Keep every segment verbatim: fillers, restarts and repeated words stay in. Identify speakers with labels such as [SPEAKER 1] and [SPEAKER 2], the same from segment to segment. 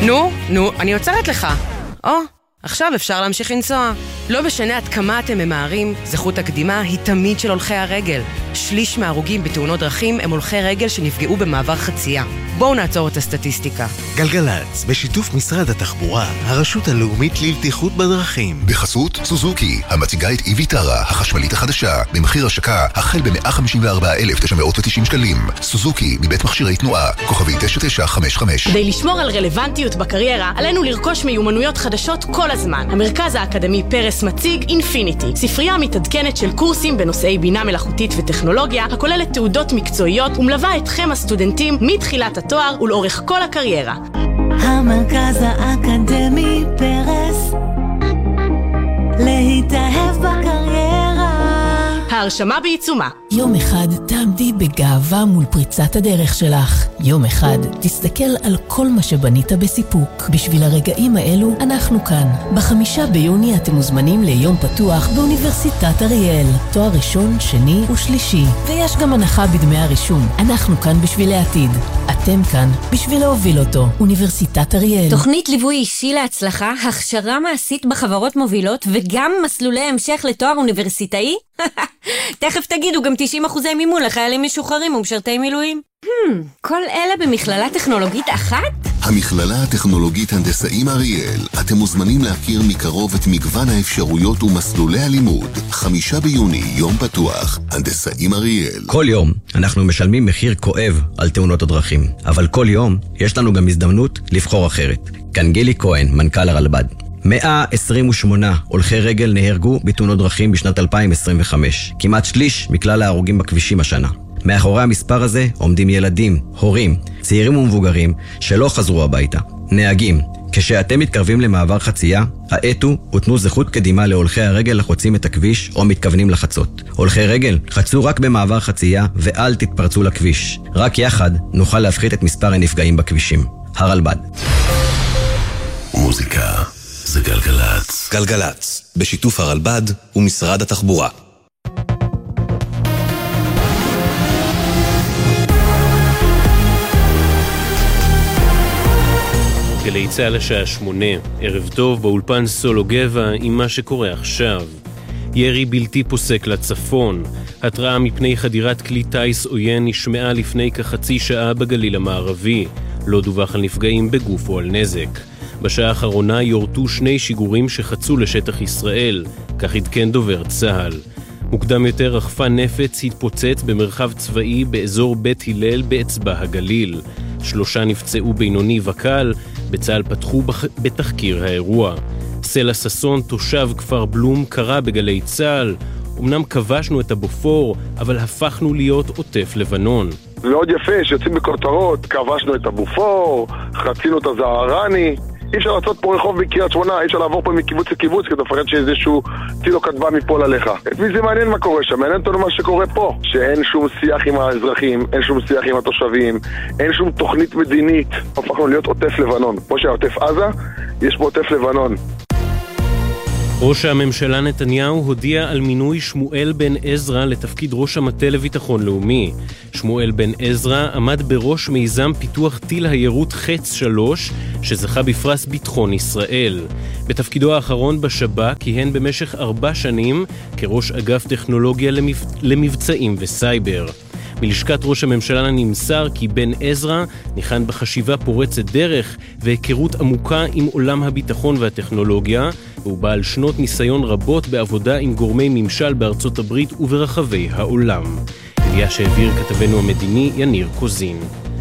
[SPEAKER 1] נו, נו, אני עוצרת לך. או, עכשיו אפשר להמשיך לנסוע. לא משנה עד כמה אתם ממהרים, זכות הקדימה היא תמיד של הולכי הרגל. שליש מההרוגים בתאונות דרכים הם הולכי רגל שנפגעו במעבר חצייה. בואו נעצור את הסטטיסטיקה.
[SPEAKER 2] גלגלץ, בשיתוף משרד התחבורה, הרשות הלאומית לבטיחות בדרכים.
[SPEAKER 3] בחסות סוזוקי, המציגה את איביטרה, החשמלית החדשה, במחיר השקה החל ב-מאה חמישים וארבעה אלף תשע מאות ותשעים שקלים. סוזוקי, מבית מכשירי תנועה, כוכבי תשע תשע חמש חמש.
[SPEAKER 4] כדי לשמור על רלוונטיות בקריירה, עלינו לרכוש מיומנויות חדשות כל הזמן. המרכז האקדמי פרס מציג אינפיניטי, ספרייה מתעדכנת של קורסים בנושאי בינה מלאכותית וטכנולוגיה, הכוללת תעודות מקצועיות ומלווה אתכם הסטודנטים מתחילת התואר ולאורך כל הקריירה.
[SPEAKER 5] המרכז האקדמי פרס, להתאהב בקריירה.
[SPEAKER 4] ההרשמה בעיצומה.
[SPEAKER 6] יום אחד תעמדי בגאווה מול פריצת הדרך שלך. יום אחד תסתכל על כל מה שבנית בסיפוק. בשביל הרגעים האלו אנחנו כאן. בחמישה ביוני אתם מוזמנים ליום פתוח באוניברסיטת אריאל. תואר ראשון, שני ושלישי. ויש גם הנחה בדמי הרישום. אנחנו כאן בשביל העתיד. אתם כאן בשביל להוביל אותו. אוניברסיטת אריאל.
[SPEAKER 7] תוכנית ליווי אישי להצלחה, הכשרה מעשית בחברות מובילות וגם מסלולי המשך לתואר אוניברסיטאי? תכף תגידו גם תשעים אחוזי מימון לחיילים משוחררים ומשרתי מילואים. Hmm, כל אלה במכללה טכנולוגית אחת?
[SPEAKER 3] המכללה הטכנולוגית הנדסאים אריאל. אתם מוזמנים להכיר מקרוב את מגוון האפשרויות ומסלולי הלימוד. חמישה ביוני, יום פתוח, הנדסאים אריאל.
[SPEAKER 8] כל יום אנחנו משלמים מחיר כואב על תאונות הדרכים, אבל כל יום יש לנו גם הזדמנות לבחור אחרת. כאן גילי כהן, מנכ"ל הרלב"ד. מאה עשרים ושמונה הולכי רגל נהרגו בתאונות דרכים בשנת אלפיים עשרים וחמש, כמעט שליש מכלל ההרוגים בכבישים השנה. מאחורי המספר הזה עומדים ילדים, הורים, צעירים ומבוגרים שלא חזרו הביתה. נהגים, כשאתם מתקרבים למעבר חצייה, האטו ותנו זכות קדימה להולכי הרגל לחוצים את הכביש או מתכוונים לחצות. הולכי רגל, חצו רק במעבר חצייה ואל תתפרצו לכביש. רק יחד נוכל להפחית את מספר הנפגעים בכבישים. הרלב"ד.
[SPEAKER 3] מוזיקה זה גלגלץ.
[SPEAKER 9] גלגלץ, בשיתוף הרלב"ד ומשרד התחבורה.
[SPEAKER 10] גלי צהל השעה שמונה, ערב טוב באולפן סולו גבע עם מה שקורה עכשיו. ירי בלתי פוסק לצפון, התראה מפני חדירת כלי טייס עוין נשמעה לפני כחצי שעה בגליל המערבי, לא דווח על נפגעים בגוף או על נזק. בשעה האחרונה יורטו שני שיגורים שחצו לשטח ישראל, כך עדכן דובר צהל. מוקדם יותר רחפן נפץ התפוצץ במרחב צבאי באזור בית הלל באצבע הגליל. שלושה נפצעו בינוני וקל, בצהל פתחו בח... בתחקיר האירוע. סלע ססון, תושב כפר בלום, קרא בגלי צהל. אמנם כבשנו את הבופור, אבל הפכנו להיות עוטף לבנון.
[SPEAKER 11] זה מאוד יפה שיוצאים בכותרות, כבשנו את הבופור, חצינו את הזערני. אי אפשר לעשות פה רחוב בקריית שמונה, אי אפשר לעבור פה מקיבוץ לקיבוץ כדי לפחד שאיזשהו טיל או כתבה מפה עליך. את מי זה מעניין מה קורה שם? מעניין אותנו מה שקורה פה. שאין שום שיח עם האזרחים, אין שום שיח עם התושבים, אין שום תוכנית מדינית. הפכנו להיות עוטף לבנון. כמו שהעוטף עזה, יש פה עוטף לבנון.
[SPEAKER 10] ראש הממשלה נתניהו הודיע על מינוי שמואל בן עזרא לתפקיד ראש המטה לביטחון לאומי. שמואל בן עזרא עמד בראש מיזם פיתוח טיל היירוט חץ שלוש, שזכה בפרס ביטחון ישראל. בתפקידו האחרון בשב"כ כיהן במשך ארבע שנים כראש אגף טכנולוגיה למבצ... למבצעים וסייבר. מלשכת ראש הממשלה נמסר כי בן עזרא ניחן בחשיבה פורצת דרך והיכרות עמוקה עם עולם הביטחון והטכנולוגיה, והוא בעל שנות ניסיון רבות בעבודה עם גורמי ממשל בארצות הברית וברחבי העולם. ידיעה שהעביר כתבנו המדיני יניר קוזין.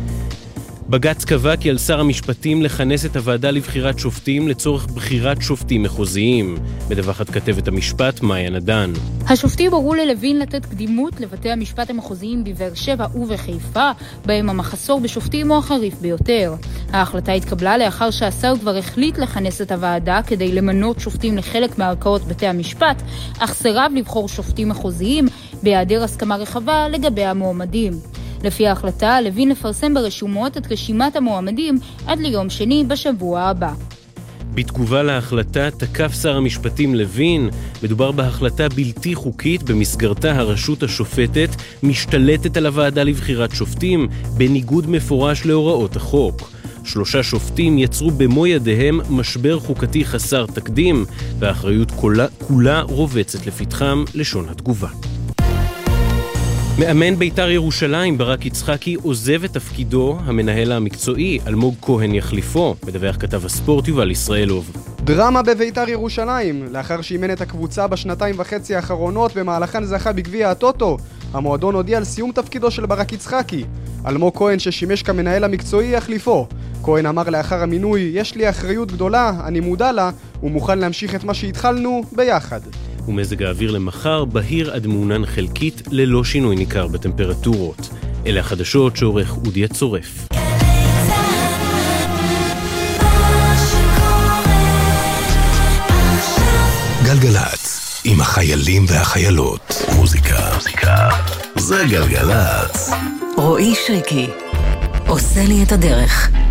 [SPEAKER 10] בג"ץ קבע כי על שר המשפטים לכנס את הוועדה לבחירת שופטים לצורך בחירת שופטים מחוזיים. מדווחת כתבת המשפט מאיה נדן.
[SPEAKER 12] השופטים הורו ללוין לתת קדימות לבתי המשפט המחוזיים בבאר שבע ובחיפה, בהם המחסור בשופטים הוא החריף ביותר. ההחלטה התקבלה לאחר שהשר כבר החליט לכנס את הוועדה כדי למנות שופטים לחלק מערכאות בתי המשפט, אך סירב לבחור שופטים מחוזיים בהיעדר הסכמה רחבה לגבי המועמדים. לפי ההחלטה, לוין לפרסם ברשומות את רשימת המועמדים עד ליום שני בשבוע הבא.
[SPEAKER 10] בתגובה להחלטה תקף שר המשפטים לוין, מדובר בהחלטה בלתי חוקית במסגרתה הרשות השופטת משתלטת על הוועדה לבחירת שופטים בניגוד מפורש להוראות החוק. שלושה שופטים יצרו במו ידיהם משבר חוקתי חסר תקדים, והאחריות כולה, כולה רובצת לפתחם, לשון התגובה. מאמן בית"ר ירושלים ברק יצחקי עוזב את תפקידו, המנהל המקצועי אלמוג כהן יחליפו, מדווח כתב הספורט יובל ישראלוב.
[SPEAKER 13] דרמה בבית"ר ירושלים, לאחר שאימן את הקבוצה בשנתיים וחצי האחרונות במהלכן זכה בגביע הטוטו, המועדון הודיע על סיום תפקידו של ברק יצחקי. אלמוג כהן ששימש כמנהל המקצועי יחליפו. כהן אמר לאחר המינוי, יש לי אחריות גדולה, אני מודע לה, ומוכן להמשיך את מה שהתחלנו ביחד.
[SPEAKER 10] ומזג האוויר למחר בהיר עד מעונן חלקית ללא שינוי ניכר בטמפרטורות. אלה החדשות שעורך אודי הצורף.
[SPEAKER 14] גלגלץ, עם החיילים והחיילות. מוזיקה, מוזיקה. זה גלגלץ.
[SPEAKER 15] רועי שריקי, עושה לי את הדרך.